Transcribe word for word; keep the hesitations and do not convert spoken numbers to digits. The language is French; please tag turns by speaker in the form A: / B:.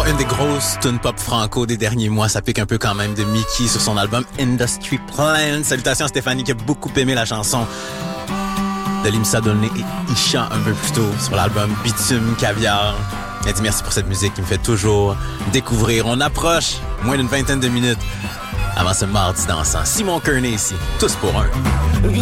A: Bon, une des grosses tunes pop franco des derniers mois, ça pique un peu quand même de Mickey sur son album Industry Plan. Salutations à Stéphanie qui a beaucoup aimé la chanson de Limsa Dolné et Isha un peu plus tôt sur l'album Bitume Caviar. Elle dit merci pour cette musique qui me fait toujours découvrir. On approche moins d'une vingtaine de minutes avant ce mardi dansant. Simon Kearney ici, tous pour un.